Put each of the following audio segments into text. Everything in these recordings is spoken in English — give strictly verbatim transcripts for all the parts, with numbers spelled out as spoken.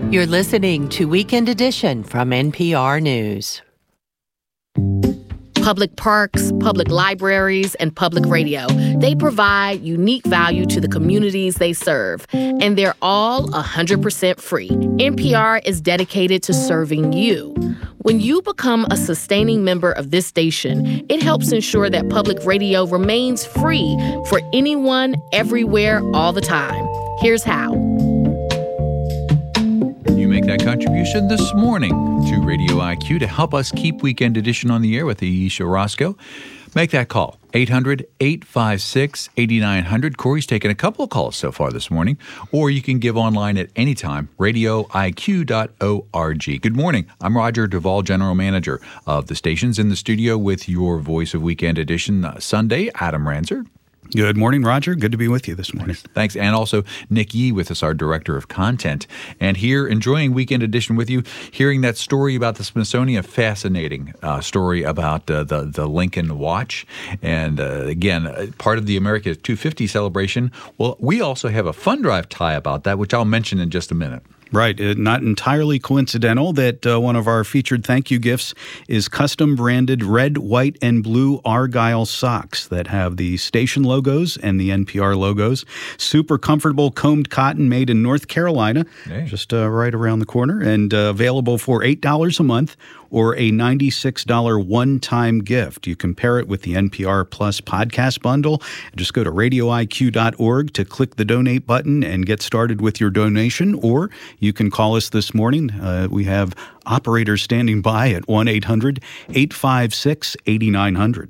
You're listening to Weekend Edition from N P R News. Public parks, public libraries, and public radio. They provide unique value to the communities they serve, and they're all one hundred percent free. N P R is dedicated to serving you. When you become a sustaining member of this station, it helps ensure that public radio remains free for anyone, everywhere, all the time. Here's how. You make that contribution this morning to Radio I Q to help us keep Weekend Edition on the air with Ayesha Roscoe. Make that call, eight hundred, eight five six, eight nine zero zero. Corey's taken a couple of calls so far this morning, or you can give online at any time, radio I Q dot org. Good morning. I'm Roger Duvall, General Manager of the stations, in the studio with your Voice of Weekend Edition uh, Sunday, Adam Ranzer. Good morning, Roger. Good to be with you this morning. Thanks. And also Nick Yee with us, our Director of Content. And here, enjoying Weekend Edition with you, hearing that story about the Smithsonian, fascinating uh, story about uh, the, the Lincoln Watch. And uh, again, uh, part of the America two fifty celebration. Well, we also have a fund drive tie about that, which I'll mention in just a minute. Right. Uh, not entirely coincidental that uh, one of our featured thank you gifts is custom branded red, white, and blue Argyle socks that have the station logos and the N P R logos. Super comfortable combed cotton made in North Carolina, hey. just uh, right around the corner, and uh, available for eight dollars a month or a ninety-six dollars one-time gift. You can pair it with the N P R Plus podcast bundle. Just go to radio I Q dot org to click the donate button and get started with your donation, or you can call us this morning. Uh, we have operators standing by at one eight hundred, eight five six, eight nine zero zero.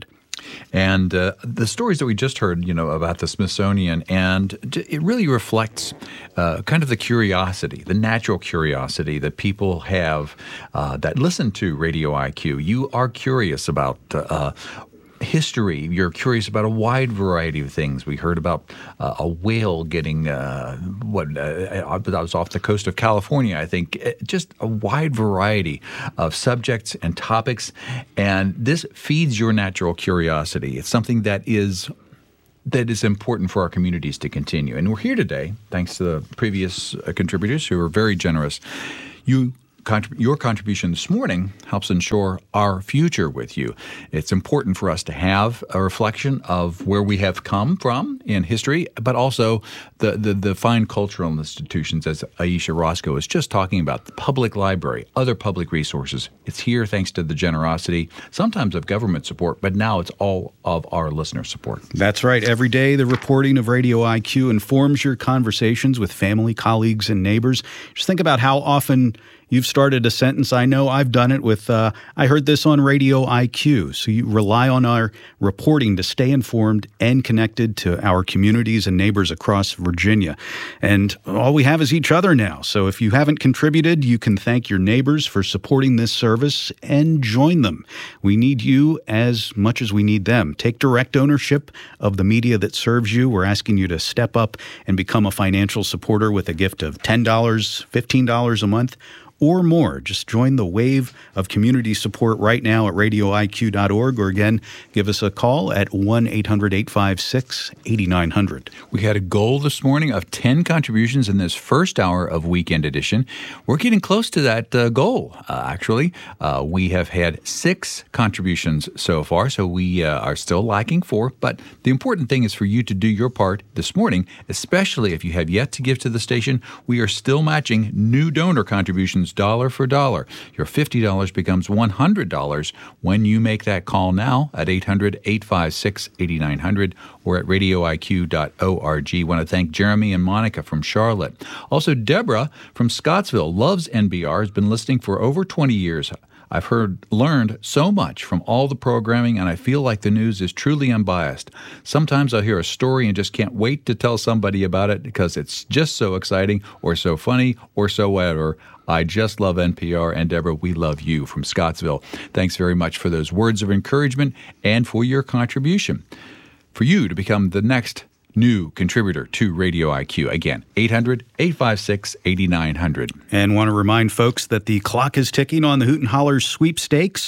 And uh, the stories that we just heard, you know, about the Smithsonian, and it really reflects uh, kind of the curiosity, the natural curiosity that people have uh, that listen to Radio I Q. You are curious about uh, history. You're curious about a wide variety of things. We heard about uh, a whale getting, uh, what, uh, that was off the coast of California, I think. Just a wide variety of subjects and topics. And this feeds your natural curiosity. It's something that is that is important for our communities to continue. And we're here today, thanks to the previous uh, contributors who were very generous. You Your contribution this morning helps ensure our future with you. It's important for us to have a reflection of where we have come from in history, but also the, the, the fine cultural institutions, as Ayesha Roscoe was just talking about, the public library, other public resources. It's here thanks to the generosity, sometimes of government support, but now it's all of our listener support. That's right. Every day, the reporting of Radio I Q informs your conversations with family, colleagues, and neighbors. Just think about how often you've started a sentence. I know I've done it with, uh, I heard this on Radio I Q. So you rely on our reporting to stay informed and connected to our communities and neighbors across Virginia. And all we have is each other now. So if you haven't contributed, you can thank your neighbors for supporting this service and join them. We need you as much as we need them. Take direct ownership of the media that serves you. We're asking you to step up and become a financial supporter with a gift of ten dollars, fifteen dollars a month, or more. Just join the wave of community support right now at radio I Q dot org, or again, give us a call at one eight hundred, eight five six, eight nine zero zero. We had a goal this morning of ten contributions in this first hour of Weekend Edition. We're getting close to that uh, goal, uh, actually. Uh, we have had six contributions so far, so we uh, are still lacking four. But the important thing is for you to do your part this morning, especially if you have yet to give to the station. We are still matching new donor contributions dollar for dollar. Your fifty dollars becomes one hundred dollars when you make that call now at eight hundred, eight five six, eight nine zero zero or at radio I Q dot org. I want to thank Jeremy and Monica from Charlotte. Also, Deborah from Scottsville loves N B R, has been listening for over twenty years. I've heard, learned so much from all the programming, and I feel like the news is truly unbiased. Sometimes I'll hear a story and just can't wait to tell somebody about it because it's just so exciting or so funny or so whatever. I just love N P R, and Deborah, we love you from Scottsville. Thanks very much for those words of encouragement and for your contribution. For you to become the next new contributor to Radio I Q. Again, eight hundred, eight five six, eight nine zero zero. And want to remind folks that the clock is ticking on the Hoot and Holler sweepstakes.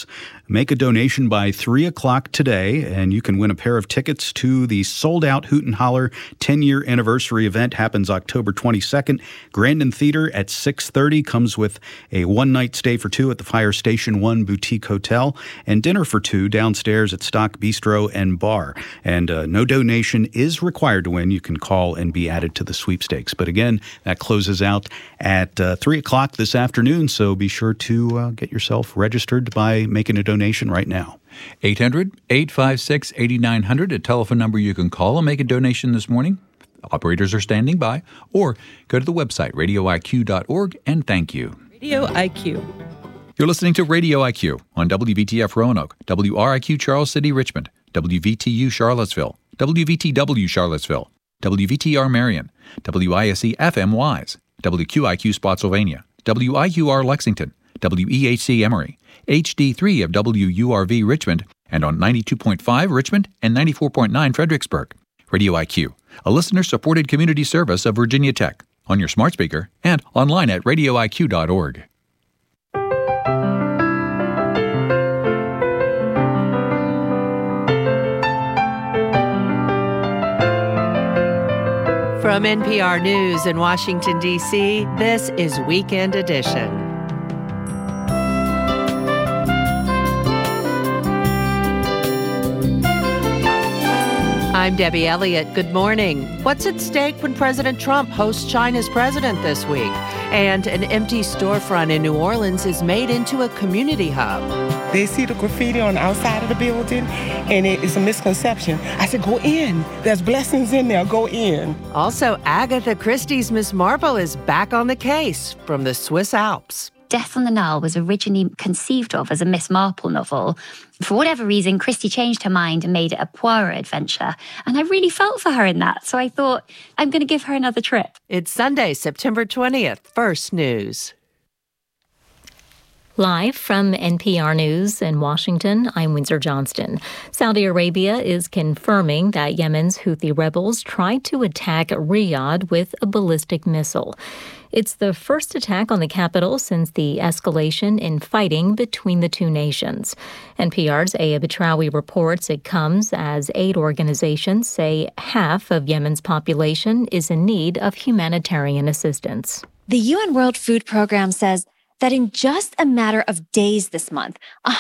Make a donation by three o'clock today, and you can win a pair of tickets to the sold-out Hoot and Holler ten-year anniversary event. Happens October twenty-second. Grandin Theater at six thirty. Comes with a one-night stay for two at the Fire Station One Boutique Hotel and dinner for two downstairs at Stock Bistro and Bar. And uh, no donation is required to win. You can call and be added to the sweepstakes. But again, that closes out at uh, three o'clock this afternoon, so be sure to uh, get yourself registered by making a donation right now. eight hundred, eight five six, eight nine zero zero, a telephone number you can call and make a donation this morning. Operators are standing by. Or go to the website, radio I Q dot org, and thank you. Radio I Q. You're listening to Radio I Q on W V T F Roanoke, W R I Q Charles City, Richmond, W V T U Charlottesville, W V T W Charlottesville, W V T R Marion, W I S E F M Wise, W Q I Q Spotsylvania, W I U R Lexington, W E H C Emory, H D three of W U R V Richmond, and on ninety-two point five Richmond and ninety-four point nine Fredericksburg. Radio I Q, a listener-supported community service of Virginia Tech, on your smart speaker and online at radio I Q dot org. From N P R News in Washington, D C, this is Weekend Edition. I'm Debbie Elliott. Good morning. What's at stake when President Trump hosts China's president this week? And an empty storefront in New Orleans is made into a community hub. They see the graffiti on the outside of the building, and it is a misconception. I said, go in. There's blessings in there. Go in. Also, Agatha Christie's Miss Marple is back on the case from the Swiss Alps. Death on the Nile was originally conceived of as a Miss Marple novel. For whatever reason, Christie changed her mind and made it a Poirot adventure. And I really felt for her in that. So I thought, I'm going to give her another trip. It's Sunday, September twentieth. First News. Live from N P R News in Washington, I'm Windsor Johnston. Saudi Arabia is confirming that Yemen's Houthi rebels tried to attack Riyadh with a ballistic missile. It's the first attack on the capital since the escalation in fighting between the two nations. N P R's Aya Batrawi reports it comes as aid organizations say half of Yemen's population is in need of humanitarian assistance. The U N World Food Program says that in just a matter of days this month,